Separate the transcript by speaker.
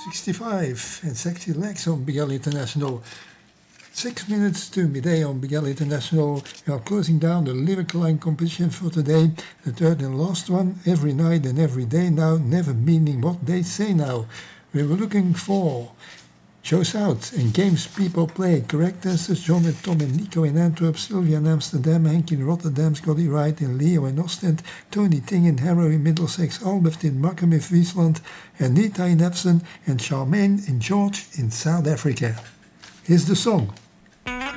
Speaker 1: 65 and Sexy Legs on BL International. 6 minutes to midday on BL International. We are closing down the lyrical line competition for today. The third and last one, every night and every day now, never meaning what they say now. We were looking for Shows Out and Games People Play. Correct answers: John and Tom and Nico in Antwerp, Sylvia in Amsterdam, Henk in Rotterdam, Scotty Wright in Leo in Ostend, Tony Ting in Harrow in Middlesex, Albert in Markham in Friesland, and Nita in Epsom, and Charmaine in George in South Africa. Here's the song.